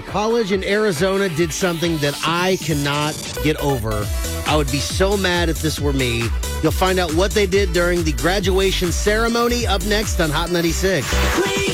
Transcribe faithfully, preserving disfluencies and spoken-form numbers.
college in Arizona did something that I cannot get over. I would be so mad if this were me. You'll find out what they did during the graduation ceremony up next on Hot ninety-six.